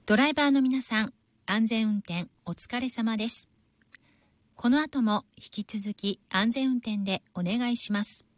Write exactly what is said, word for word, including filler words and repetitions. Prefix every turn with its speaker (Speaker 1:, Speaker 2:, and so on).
Speaker 1: ドライバーの皆さん、安全運転お疲れ様です。この後も引き続き安全運転でお願いします。